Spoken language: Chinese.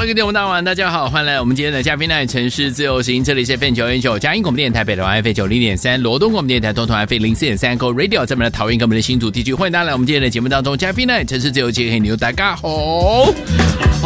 各位听众大晚大家好，欢迎来我们今天的嘉宾呢城市自由行，这里是 FM919 嘉义广播电台北的 FM90.3 罗东广播电台东团 FM04.3 Go Radio， 在我们的桃园跟我们的新竹地区，欢迎大家来我们今天的节目当中，嘉宾呢城市自由行，大家好。